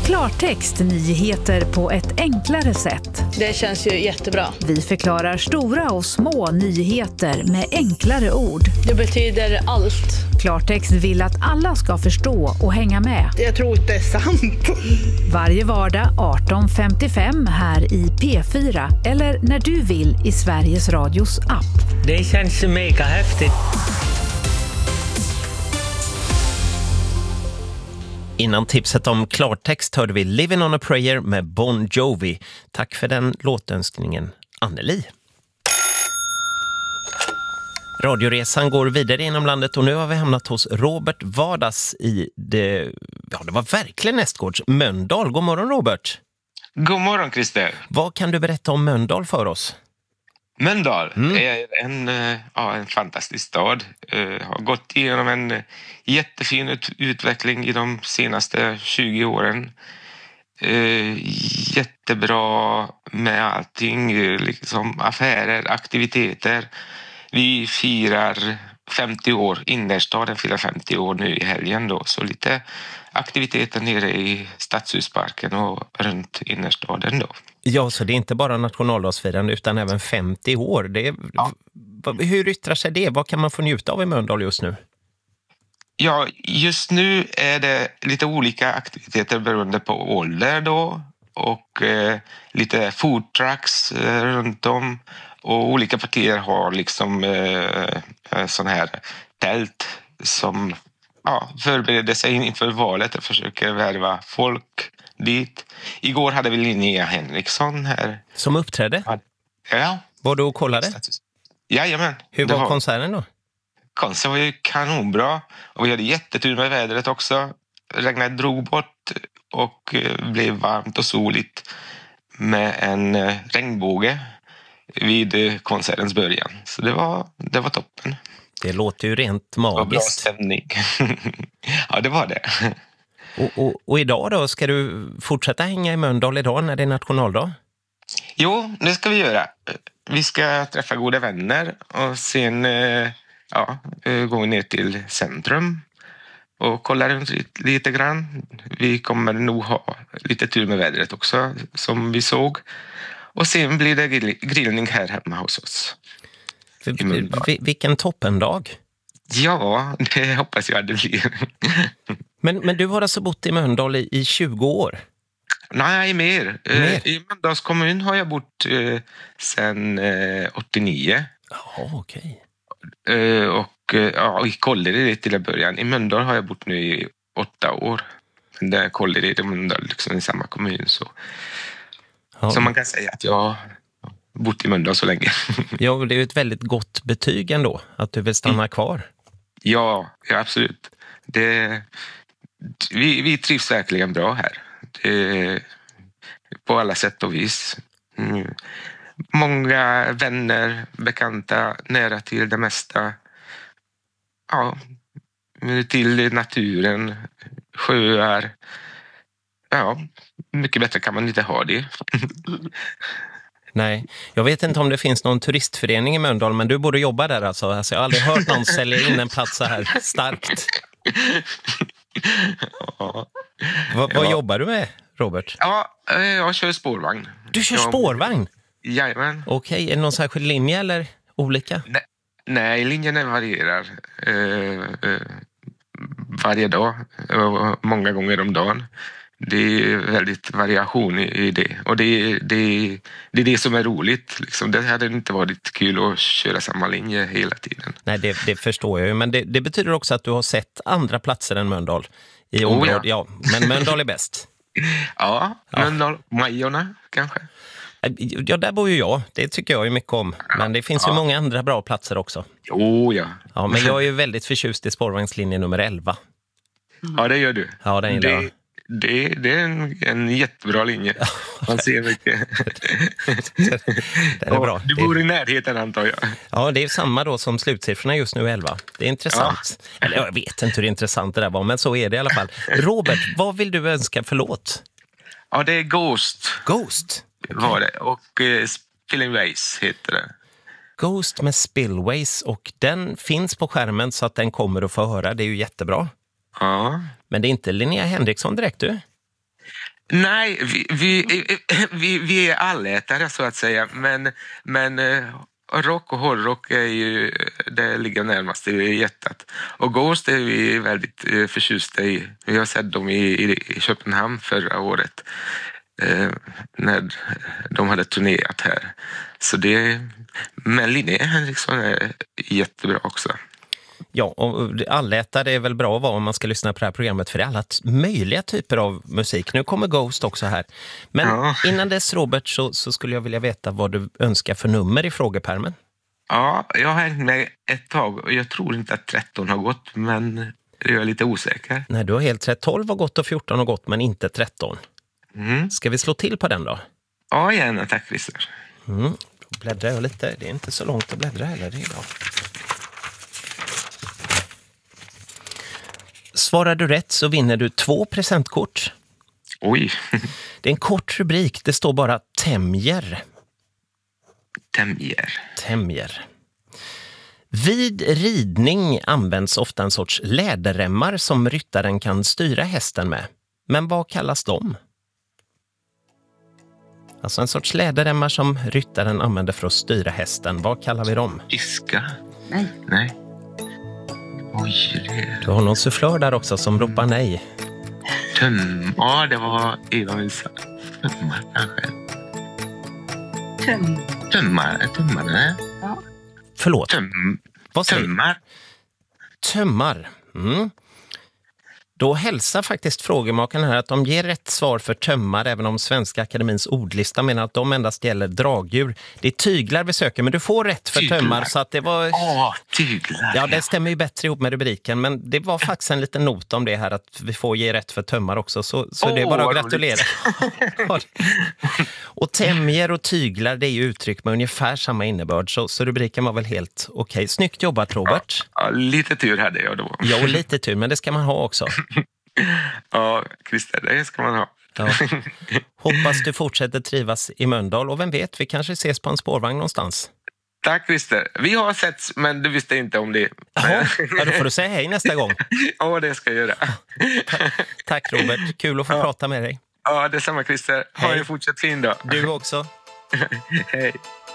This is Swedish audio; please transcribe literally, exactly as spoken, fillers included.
Klartext nyheter på ett enklare sätt. Det känns ju jättebra. Vi förklarar stora och små nyheter med enklare ord. Det betyder allt. Klartext vill att alla ska förstå och hänga med. Jag tror inte det är sant. Varje vardag arton femtiofem här i P fyra eller när du vill i Sveriges Radios app. Det känns mega häftigt. Innan tipset om klartext hörde vi Living on a Prayer med Bon Jovi. Tack för den låtönskningen, Anneli. Radioresan går vidare inom landet och nu har vi hamnat hos Robert Vardas i det, ja, det var verkligen nästgårds Mölndal. God morgon, Robert. God morgon, Christer. Vad kan du berätta om Mölndal för oss? Mölndal Mm. är en, ja, en fantastisk stad. Uh, har gått igenom en jättefin ut- utveckling i de senaste tjugo åren. Uh, jättebra med allting, uh, liksom affärer, aktiviteter. Vi firar femtio år, innerstaden firar femtio år nu i helgen då. Så lite aktiviteter nere i Stadshusparken och runt innerstaden då. Ja, så det är inte bara nationaldagsfirande utan även femtio år. Det är, Ja. v- hur yttrar sig det? Vad kan man få njuta av i Mölndal just nu? Ja, just nu är det lite olika aktiviteter beroende på ålder då. Och eh, lite food trucks eh, runt om. Och olika partier har liksom eh, sån här tält som ja, förbereder sig inför valet och försöker värva folk dit. Igår hade vi Linnea Henriksson här. Som uppträdde? Ja. Var du och kollade? Jajamän. Hur det var konserten då? Konserten var ju kanonbra och vi hade jättetur med vädret också. Regnet drog bort och eh, blev varmt och soligt med en eh, regnbåge vid eh, konsertens början. Så det var, det var toppen. Det låter ju rent Det var bra magiskt. stämning. Ja, det var det. Och, och, och idag då, ska du fortsätta hänga i Mölndal idag när det är nationaldag? Jo, det ska vi göra. Vi ska träffa goda vänner och sen eh, ja, eh, gå ner till centrum och kolla runt lite, lite grann. Vi kommer nog ha lite tur med vädret också, som vi såg. Och sen blir det grill- grillning här hemma hos oss. V- I Mölndal. v- vilken toppendag. Ja, det hoppas jag det blir. Men, men du har alltså bott i Mölndal i, i tjugo år? Nej, mer. Mer? Eh, I Mölndals kommun har jag bott eh, sedan eh, åttionio. Ja, okej. Eh, och eh, ja, i Kållered till en början. I Mölndal har jag bott nu i åtta år. Men det är Kållered och Mölndal liksom i samma kommun. Så. Ja. så man kan säga att jag har bott i Mölndal så länge. Ja, det är ju ett väldigt gott betyg ändå, att du vill stanna kvar. ja, ja, absolut. Det, vi, vi trivs verkligen bra här. Det, på alla sätt och vis. Mm. Många vänner, bekanta, nära till det mesta. Ja, till naturen, sjöar. Ja, mycket bättre kan man inte ha det. Nej, jag vet inte om det finns någon turistförening i Mölndal, men du borde jobba där alltså. alltså jag har aldrig hört någon sälja in en plats så här starkt. Ja, Va, vad Ja. jobbar du med, Robert? ja eh, jag kör spårvagn. Du kör Jag- spårvagn? Jajamän. Okej, är det någon särskild linje eller olika? Nej, linjerna varierar eh, eh, varje dag och många gånger om dagen. Det är väldigt variation i, i det. Och det, det, det är det som är roligt. Liksom. Det hade inte varit kul att köra samma linje hela tiden. Nej, det, det förstår jag ju. Men det, det betyder också att du har sett andra platser än Mölndal i Oh, området. ja. Ja, men Mölndal är bäst. Ja, Ja. men Majorna kanske. Ja, där bor ju jag. Det tycker jag ju mycket om. Men det finns ju Ja. många andra bra platser också. Jo, ja. Ja, men jag är ju väldigt förtjust i spårvagnslinje nummer elva. Ja, det gör du. Ja, den gillar jag. Det, det, det är en, en jättebra linje. Man ser mycket. Den är bra. Och du Det- bor i närheten, antar jag. Ja, det är samma då som slutsiffrorna just nu, elva. Det är intressant. Eller jag vet inte hur intressant det där var, men så är det i alla fall. Robert, vad vill du önska för låt? Ja, det är Ghost Ghost. var det. Och eh, Spillways heter det. Ghost med Spillways, och den finns på skärmen så att den kommer att få höra. Det är ju jättebra. Ja. Men det är inte Linnea Henriksson direkt, du? Nej, vi, vi, vi, vi är allätare så att säga, men, men rock och hårdrock är ju, det ligger närmast i hjärtat. Och Ghost är vi väldigt förtjusta i. Vi har sett dem i, i Köpenhamn förra året eh, när de hade turnerat här. Så det, men Linnea Henriksson är jättebra också. Ja, och allätare är väl bra att vara om man ska lyssna på det här programmet, för det är alla t- möjliga typer av musik. Nu kommer Ghost också här. Men ja. Innan dess, Robert, så, så skulle jag vilja veta vad du önskar för nummer i frågepärmen. Ja, jag har hängt med ett tag och jag tror inte att tretton har gått, men jag är lite osäker. Nej, du har helt rätt. tolv har gått och fjorton har gått, men inte tretton. Mm. Ska vi slå till på den då? Ja, gärna. Tack, Christer. Mm. Då bläddrar jag lite. Det är inte så långt att bläddra heller, det är bra. Svarar du rätt så vinner du två presentkort. Oj. Det är en kort rubrik. Det står bara tämjer. Tämjer. Tämjer. Vid ridning används ofta en sorts läderremmar som ryttaren kan styra hästen med. Men vad kallas de? Alltså en sorts läderremmar som ryttaren använder för att styra hästen. Vad kallar vi dem? Piska? Nej. Nej. Oj, det... Du har någon sufflör där också som ropar nej. Töm... Ja, det var Eva Wilson. Tömmar kanske. Töm... Tömmar? Tömmare? Ja. Förlåt. Töm... Vad säger Tömmar? Tömmar. Mm. Då hälsar faktiskt frågemakarna här att de ger rätt svar för tömmar, även om Svenska Akademins ordlista menar att de endast gäller dragdjur. Det är tyglar vi söker, men du får rätt för tyglar. Tömmar, så att det var... Åh, tyglar! Ja, det stämmer ju bättre ihop med rubriken, men det var faktiskt en liten not om det här att vi får ge rätt för tömmar också, så, så oh, det är bara att gratulera. Och tämjer och tyglar, det är ju uttryck med ungefär samma innebörd, så, så rubriken var väl helt okej. Okay. Snyggt jobbat, Robert. Ja, ja, lite tur hade jag då. Ja, och lite tur, men det ska man ha också. Ja, Christer, det ska man ha. Ja. Hoppas du fortsätter trivas i Mölndal, och vem vet, vi kanske ses på en spårvagn någonstans. Tack, Christer. Vi har setts, men du visste inte om det. Jaha, ja, då får du säga hej nästa gång. Ja, det ska jag göra. Ta- Tack, Robert. Kul att få ja. prata med dig. Ja, detsamma, Christer. Ha en fortsatt fin dag. Du också. Hej.